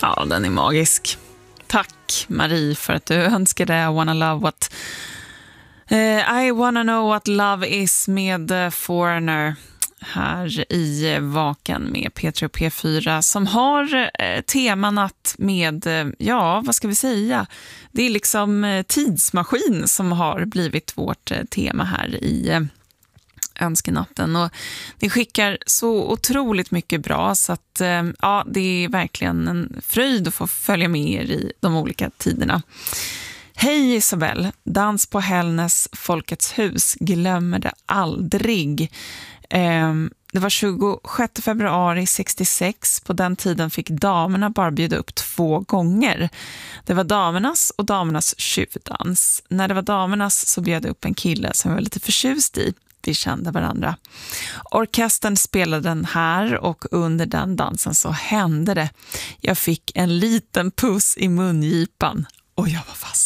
Ja, den är magisk. Tack Marie för att du önskade I wanna love what I wanna know what love is med Foreigner här i Vaken med P3 och P4 som har temanat med, ja vad ska vi säga, det är liksom tidsmaskin som har blivit vårt tema här i önskenatten, och det skickar så otroligt mycket bra så att ja, det är verkligen en fröjd att få följa med er i de olika tiderna. Hej Isabel, dans på Hällnäs Folkets hus, glömmer det aldrig. Det var 26 februari 66. På den tiden fick damerna bara bjuda upp 2 gånger. Det var damernas och damernas tjuvdans. När det var damernas så bjöd upp en kille som jag var lite förtjust i. De kände varandra. Orkestern spelade den här och under den dansen så hände det. Jag fick en liten puss i mungipan och jag var fast.